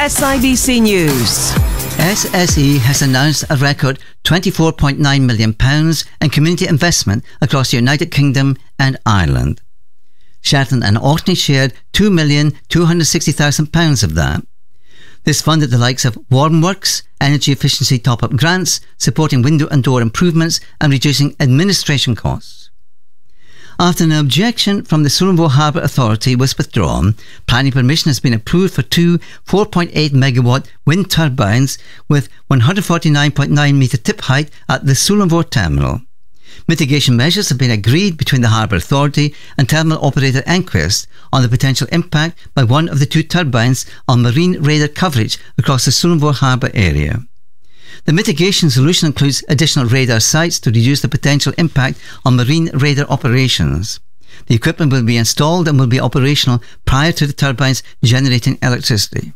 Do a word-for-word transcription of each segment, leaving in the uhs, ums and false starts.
S I B C News. S S E has announced a record twenty-four point nine million pounds in community investment across the United Kingdom and Ireland. Shetland and Orkney shared two million two hundred sixty thousand pounds of that. This funded the likes of Warm Works, energy efficiency top-up grants, supporting window and door improvements and reducing administration costs. After an objection from the Sullenvoe Harbour Authority was withdrawn, planning permission has been approved for two four point eight megawatt wind turbines with one hundred forty-nine point nine metre tip height at the Sullenvoe terminal. Mitigation measures have been agreed between the Harbour Authority and terminal operator Enquest on the potential impact by one of the two turbines on marine radar coverage across the Sullenvoe Harbour area. The mitigation solution includes additional radar sites to reduce the potential impact on marine radar operations. The equipment will be installed and will be operational prior to the turbines generating electricity.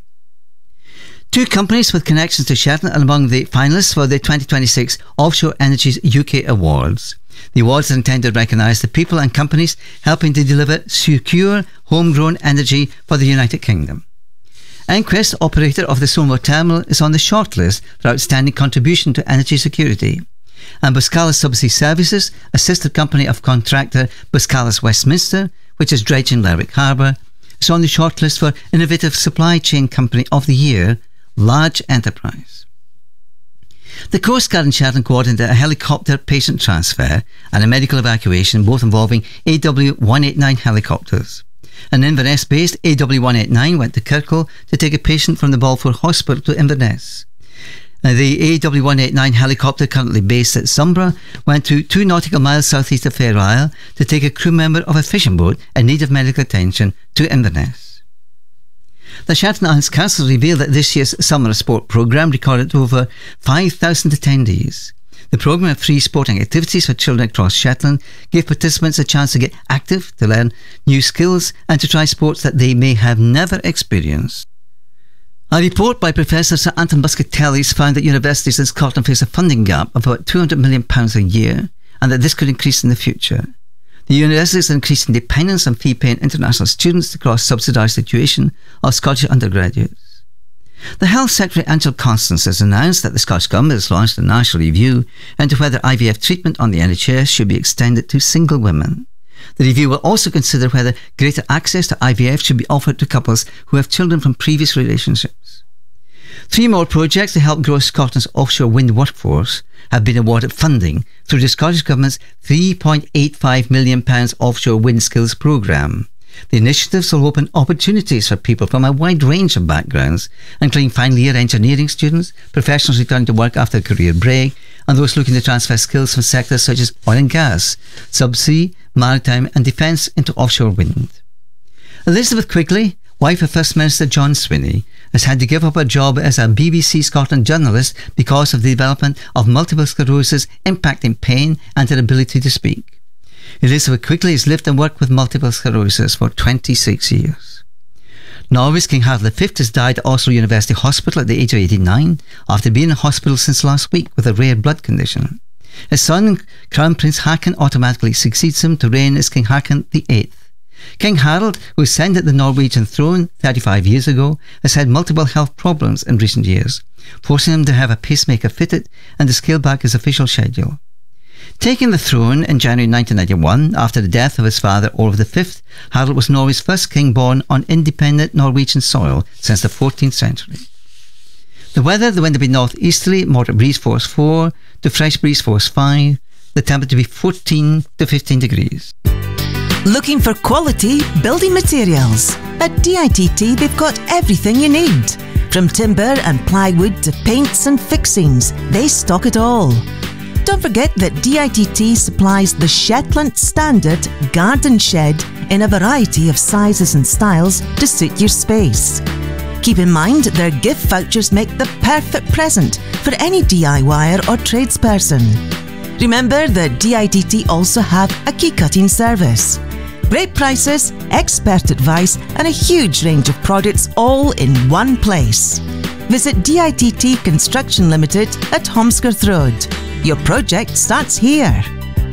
Two companies with connections to Shetland are among the finalists for the twenty twenty-six Offshore Energies U K Awards. The awards are intended to recognise the people and companies helping to deliver secure, homegrown energy for the United Kingdom. Enquest, operator of the Sullenvoe terminal, is on the shortlist for outstanding contribution to energy security. And Buscalis Subsea Services, a sister company of contractor Buscalis Westminster, which is dredging Lerwick Harbour, is on the shortlist for Innovative Supply Chain Company of the Year, Large Enterprise. The Coast Guard in Shetland coordinated a helicopter patient transfer and a medical evacuation, both involving A W one eighty-nine helicopters. An Inverness-based A W one eighty-nine went to Kirkle to take a patient from the Balfour Hospital to Inverness. The A W one eighty-nine helicopter, currently based at Sombra, went to two nautical miles southeast of Fair Isle to take a crew member of a fishing boat in need of medical attention to Inverness. The Shetland Islands Council revealed that this year's summer sport programme recorded over five thousand attendees. The programme of free sporting activities for children across Shetland gave participants a chance to get active, to learn new skills and to try sports that they may have never experienced. A report by Professor Sir Anton Buscatellis found that universities in Scotland face a funding gap of about two hundred million pounds a year and that this could increase in the future. The universities are increasing dependence on fee-paying international students to cross-subsidised situation of Scottish undergraduates. The Health Secretary Angela Constance has announced that the Scottish Government has launched a national review into whether I V F treatment on the N H S should be extended to single women. The review will also consider whether greater access to I V F should be offered to couples who have children from previous relationships. Three more projects to help grow Scotland's offshore wind workforce have been awarded funding through the Scottish Government's three point eight five million pounds offshore wind skills programme. The initiatives will open opportunities for people from a wide range of backgrounds, including final year engineering students, professionals returning to work after a career break, and those looking to transfer skills from sectors such as oil and gas, subsea, maritime and defence into offshore wind. Elizabeth Quigley, wife of First Minister John Swinney, has had to give up her job as a B B C Scotland journalist because of the development of multiple sclerosis impacting pain and her ability to speak. Elizabeth Quigley has lived and worked with multiple sclerosis for twenty-six years. Norway's King Harald the Fifth has died at Oslo University Hospital at the age of eighty-nine after being in hospital since last week with a rare blood condition. His son, Crown Prince Haakon, automatically succeeds him to reign as King Haakon the Eighth. King Harald, who ascended the Norwegian throne thirty-five years ago, has had multiple health problems in recent years, forcing him to have a pacemaker fitted and to scale back his official schedule. Taking the throne in January nineteen ninety-one, after the death of his father Olav the Fifth, Harald was Norway's first king born on independent Norwegian soil since the fourteenth century. The weather, the wind will be northeasterly, moderate breeze force four to fresh breeze force five, the temperature to be fourteen to fifteen degrees. Looking for quality building materials? At D I T T they've got everything you need. From timber and plywood to paints and fixings, they stock it all. Don't forget that D I T T supplies the Shetland Standard Garden Shed in a variety of sizes and styles to suit your space. Keep in mind their gift vouchers make the perfect present for any DIYer or tradesperson. Remember that D I T T also have a key cutting service. Great prices, expert advice and a huge range of products all in one place. Visit D I T T Construction Limited at Holmskirth Road. Your project starts here.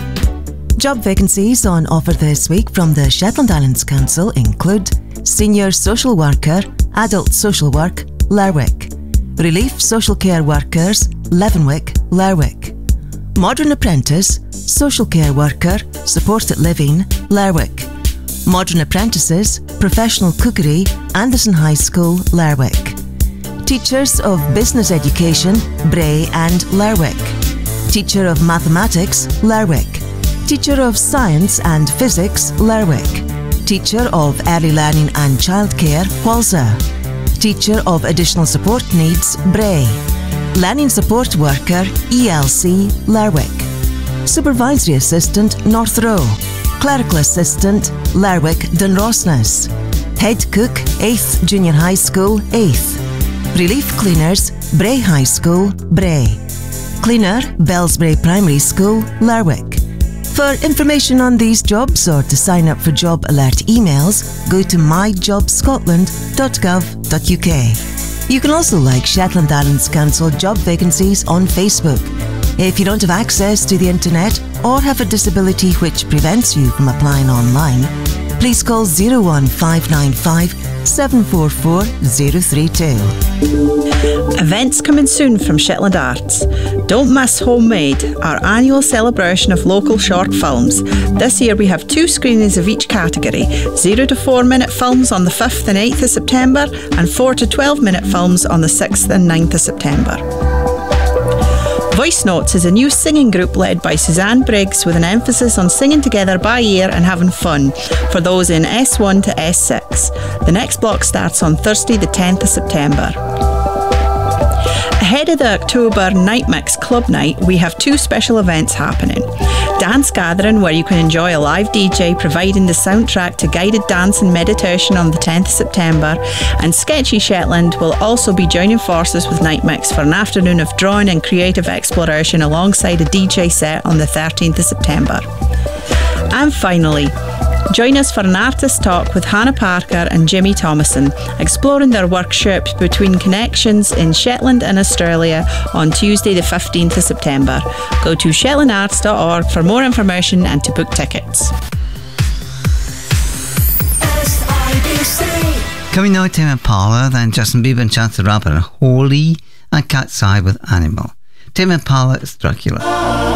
Job vacancies on offer this week from the Shetland Islands Council include Senior Social Worker, Adult Social Work, Lerwick. Relief Social Care Workers, Leavenwick, Lerwick. Modern Apprentice, Social Care Worker, Supported Living, Lerwick. Modern Apprentices, Professional Cookery, Anderson High School, Lerwick. Teachers of Business Education, Bray and Lerwick. Teacher of Mathematics, Lerwick. Teacher of Science and Physics, Lerwick. Teacher of Early Learning and Childcare, Whalza. Teacher of Additional Support Needs, Bray. Learning Support Worker, E L C, Lerwick. Supervisory Assistant, North Row. Clerical Assistant, Lerwick, Dunrossness. Head Cook, eighth Junior High School, eighth. Relief Cleaners, Bray High School, Bray. Cleaner, Bellsbury Primary School, Lerwick. For information on these jobs or to sign up for job alert emails, go to my job scotland dot gov dot U K. You can also like Shetland Islands Council job vacancies on Facebook. If you don't have access to the internet or have a disability which prevents you from applying online, please call zero one five nine five, seven four four, zero three two. Events coming soon from Shetland Arts. Don't miss Homemade, our annual celebration of local short films. This year we have two screenings of each category, zero to four minute films on the fifth and eighth of September and four to twelve minute films on the sixth and ninth of September. Voice Notes is a new singing group led by Suzanne Briggs with an emphasis on singing together by ear and having fun for those in S one to S six. The next block starts on Thursday the tenth of September. Ahead of the October Night Mix Club Night, we have two special events happening. Dance Gathering, where you can enjoy a live D J providing the soundtrack to guided dance and meditation on the tenth of September, and Sketchy Shetland will also be joining forces with Night Mix for an afternoon of drawing and creative exploration alongside a D J set on the thirteenth of September. And finally, join us for an artist talk with Hannah Parker and Jimmy Thomason, exploring their workshops between connections in Shetland and Australia on Tuesday the fifteenth of September. Go to shetland arts dot org for more information and to book tickets. Coming now to Impala, then Justin Bieber and Chance the Rapper, Holy, and Cat's Eye with Animal. Tame Impala is Dracula.